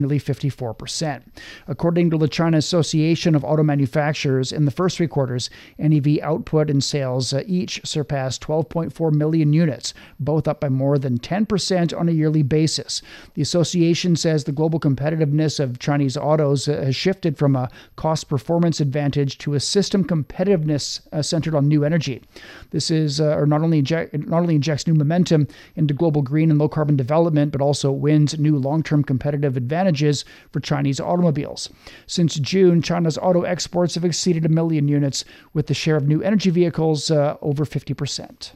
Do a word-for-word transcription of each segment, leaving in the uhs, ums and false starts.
nearly fifty-four percent. According to the China Association of Auto Manufacturers, in the first three quarters, N E V output and sales uh, each surpassed twelve point four million units, both up by more than ten percent on a yearly basis. The association says the global competitiveness of Chinese autos uh, has shifted from a cost-performance advantage to a system competitiveness uh, centered on new energy. This is, uh, or not only inject, not only injects new momentum into global green and low-carbon development, but also wins new long-term competitive advantages for Chinese automobiles. Since June, China's auto exports have exceeded a million units, with the share of new energy vehicles uh, over fifty percent.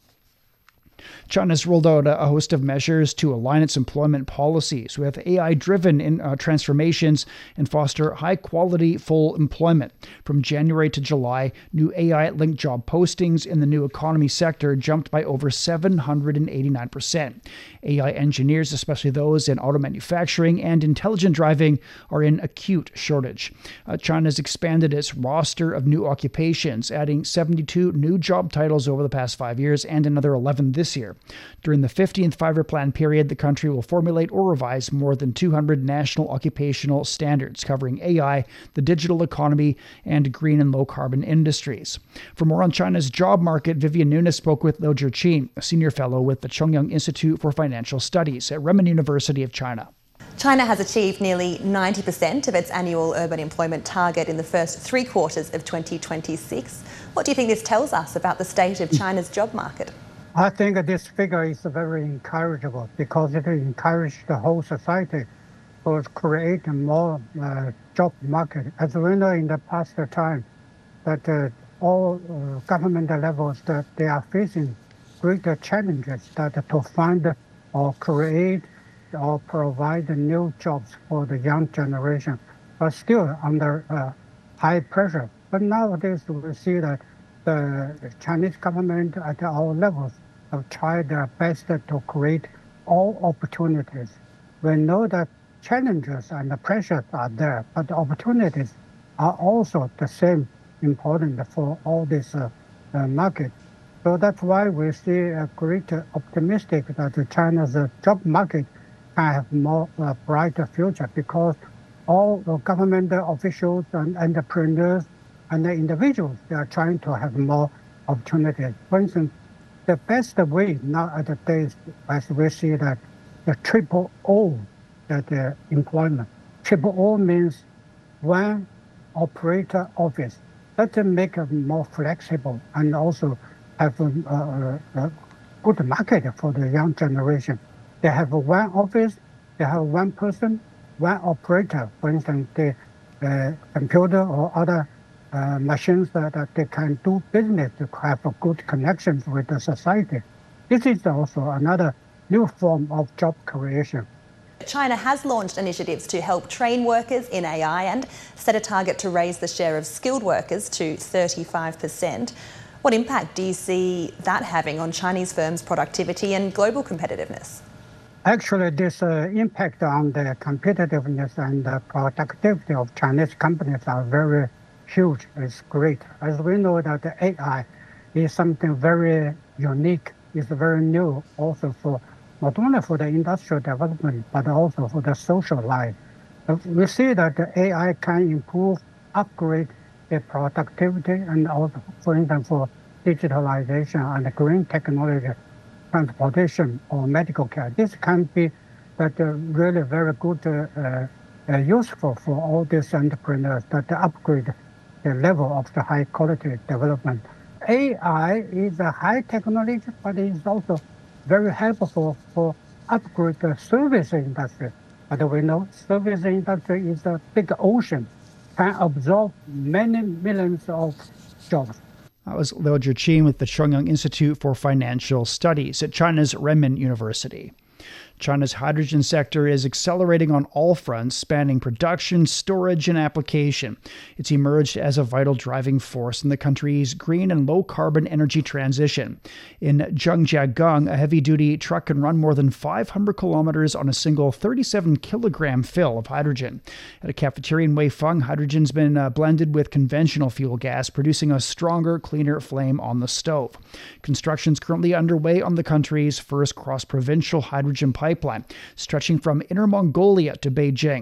China's rolled out a host of measures to align its employment policies with A I-driven in, uh, transformations and foster high-quality full employment. From January to July, new A I-linked job postings in the new economy sector jumped by over seven hundred eighty-nine percent. A I engineers, especially those in auto manufacturing and intelligent driving, are in acute shortage. Uh, China's expanded its roster of new occupations, adding seventy-two new job titles over the past five years and another eleven this year. During the fifteenth five-year plan period, the country will formulate or revise more than two hundred national occupational standards covering A I, the digital economy, and green and low-carbon industries. For more on China's job market, Vivian Nunes spoke with Liu Zhiqin, a senior fellow with the Chongyang Institute for Financial Studies at Renmin University of China. China has achieved nearly ninety percent of its annual urban employment target in the first three quarters of twenty twenty-six. What do you think this tells us about the state of China's job market? I think this figure is very encourageable because it encourages the whole society to create a more uh, job market. As we know in the past time, that uh, all uh, government levels that they are facing greater challenges that to find or create or provide new jobs for the young generation, but still under uh, high pressure. But nowadays we see that the Chinese government at all levels have tried their best to create all opportunities. We know that challenges and the pressures are there, but the opportunities are also the same important for all this uh, uh, market. So that's why we see a great uh, optimistic that China's uh, job market can have more uh, brighter future because all the government officials and entrepreneurs and the individuals, they are trying to have more opportunities. For instance, the best way nowadays, as we see that the triple O, that uh, employment. Triple O means one operator office. That make it more flexible and also have a, a, a good market for the young generation. They have one office, they have one person, one operator. For instance, the uh, computer or other Uh, machines that, that they can do business to have a good connections with the society. This is also another new form of job creation. China has launched initiatives to help train workers in A I and set a target to raise the share of skilled workers to thirty-five percent. What impact do you see that having on Chinese firms' productivity and global competitiveness? Actually, this uh, impact on the competitiveness and the productivity of Chinese companies are very huge. It's great. As we know that the A I is something very unique, it's very new also for not only for the industrial development, but also for the social life. We see that the A I can improve, upgrade the productivity and also, for instance, for digitalization and green technology, transportation or medical care. This can be that uh, really very good, uh, uh, useful for all these entrepreneurs that upgrade the level of the high quality development. A I is a high technology, but it is also very helpful for upgrade the service industry. But we know service industry is a big ocean, can absorb many millions of jobs. That was Liu Zhiqin with the Chongyang Institute for Financial Studies at China's Renmin University. China's hydrogen sector is accelerating on all fronts, spanning production, storage, and application. It's emerged as a vital driving force in the country's green and low-carbon energy transition. In Zhangjiagang, a heavy-duty truck can run more than five hundred kilometers on a single thirty-seven kilogram fill of hydrogen. At a cafeteria in Weifeng, hydrogen's been uh, blended with conventional fuel gas, producing a stronger, cleaner flame on the stove. Construction's currently underway on the country's first cross-provincial hydrogen pipeline, stretching from Inner Mongolia to Beijing.